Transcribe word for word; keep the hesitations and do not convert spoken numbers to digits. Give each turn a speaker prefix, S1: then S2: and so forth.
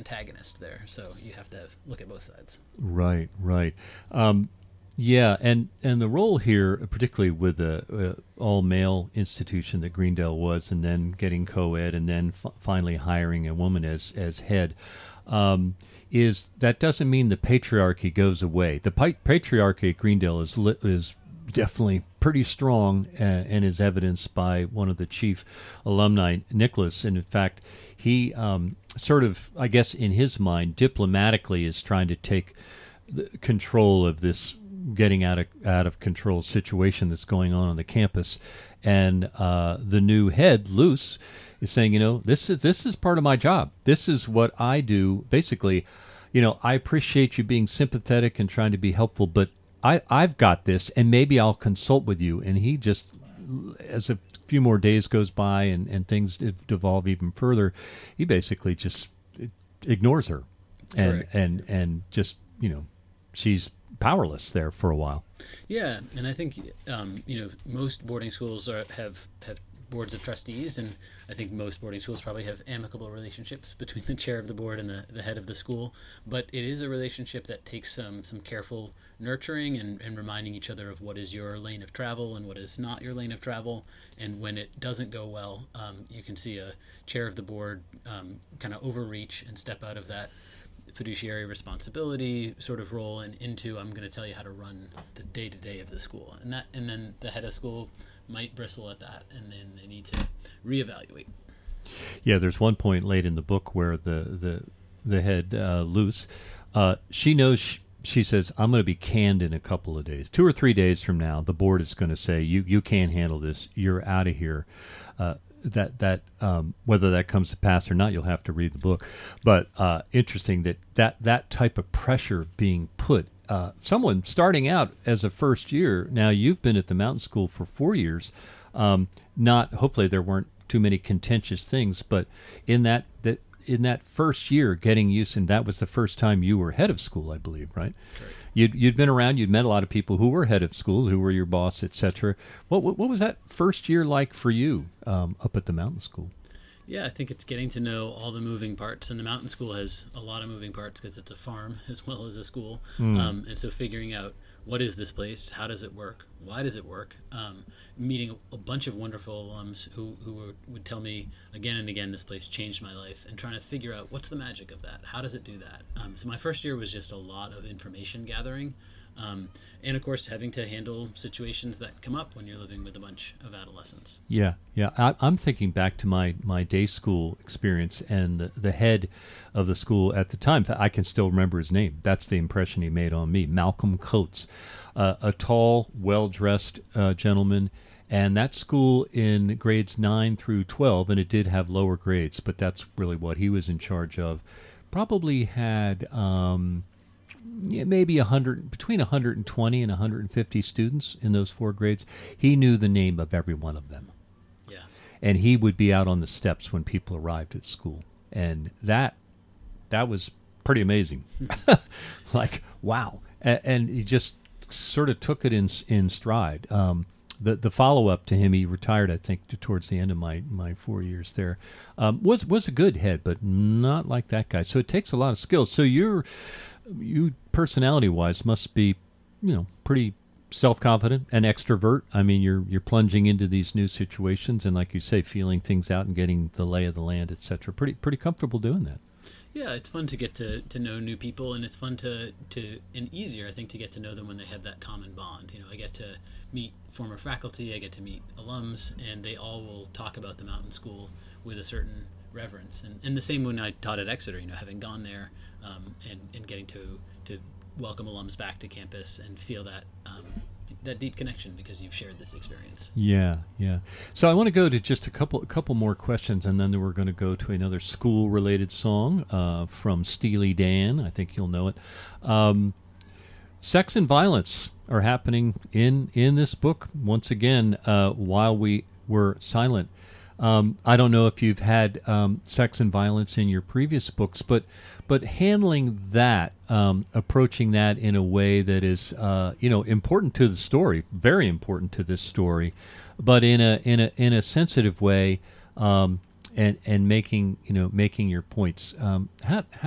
S1: antagonist there. So you have to look at both sides.
S2: Right, right. Um, yeah, and, and the role here, particularly with the uh, all-male institution that Greendale was, and then getting co-ed, and then f- finally hiring a woman as, as head, um, is that doesn't mean the patriarchy goes away. The pi- patriarchy at Greendale is li- is definitely pretty strong, uh, and is evidenced by one of the chief alumni, Nicholas. And in fact, he um, sort of, I guess, in his mind, diplomatically is trying to take the control of this getting out of out of control situation that's going on on the campus. And uh, the new head, Luce, is saying, you know, this is this is part of my job. This is what I do. Basically, you know, I appreciate you being sympathetic and trying to be helpful, but I, I've got this, and maybe I'll consult with you. And he just, as a few more days goes by and, and things devolve even further, he basically just ignores her. And, and, and just, you know, she's powerless there for a while.
S1: Yeah, and I think, um, you know, most boarding schools are, have have boards of trustees, and I think most boarding schools probably have amicable relationships between the chair of the board and the, the head of the school. But it is a relationship that takes some some careful nurturing and, and reminding each other of what is your lane of travel and what is not your lane of travel. And when it doesn't go well, um, you can see a chair of the board um, kind of overreach and step out of that fiduciary responsibility sort of role and into, I'm going to tell you how to run the day-to-day of the school. And that, and then the head of school might bristle at that, and then they need to reevaluate.
S2: Yeah, there's one point late in the book where the the the head, uh, Luce, uh, she knows, she, she says, I'm going to be canned in a couple of days. Two or three days from now, the board is going to say, you you can't handle this. You're out of here. Uh, that that um, whether that comes to pass or not, you'll have to read the book. But uh, interesting that, that that type of pressure being put. Uh, someone starting out as a first year, now you've been at the mountain school for four years, um, not, hopefully there weren't too many contentious things, but in that, that in that first year getting used, and that was the first time you were head of school, I believe, right?
S1: Correct.
S2: You'd, you'd been around, you'd met a lot of people who were head of school, who were your boss, et cetera. What, what, what was that first year like for you um, up at the mountain school?
S1: Yeah, I think it's getting to know all the moving parts, and the mountain school has a lot of moving parts because it's a farm as well as a school. Mm. Um, and so figuring out, what is this place? How does it work? Why does it work? Um, meeting a, a bunch of wonderful alums who, who were, would tell me again and again, this place changed my life, and trying to figure out what's the magic of that? How does it do that? Um, so my first year was just a lot of information gathering. Um, and of course, having to handle situations that come up when you're living with a bunch of adolescents.
S2: Yeah, yeah. I, I'm thinking back to my, my day school experience, and the, the head of the school at the time, I can still remember his name. That's the impression he made on me, Malcolm Coates, uh, a tall, well-dressed uh, gentleman. And that school in grades nine through twelve, and it did have lower grades, but that's really what he was in charge of, probably had... Um, Yeah, maybe a hundred, between one hundred twenty and one hundred fifty students in those four grades. He knew the name of every one of them.
S1: Yeah.
S2: And he would be out on the steps when people arrived at school. And that that was pretty amazing. Like, wow. And, and he just sort of took it in in stride. Um, the the follow-up to him, he retired, I think, to, towards the end of my, my four years there, um, was, was a good head, but not like that guy. So it takes a lot of skills. So you're... You, personality-wise, must be, you know, pretty self-confident and extrovert. I mean, you're you're plunging into these new situations, and like you say, feeling things out and getting the lay of the land, et cetera. Pretty pretty comfortable doing that.
S1: Yeah, it's fun to get to, to know new people, and it's fun to, to and easier, I think, to get to know them when they have that common bond. You know, I get to meet former faculty, I get to meet alums, and they all will talk about the mountain school with a certain reverence. And, and the same when I taught at Exeter, you know, having gone there um, and, and getting to, to welcome alums back to campus and feel that um, that deep connection because you've shared this experience.
S2: Yeah, yeah. So I want to go to just a couple a couple more questions, and then we're going to go to another school-related song uh, from Steely Dan. I think you'll know it. Um, sex and violence are happening in, in this book once again uh, while we were silent. Um, I don't know if you've had um, sex and violence in your previous books, but but handling that, um, approaching that in a way that is, uh, you know, important to the story, very important to this story, but in a in a in a sensitive way, um, and and making you know making your points. Um, how, how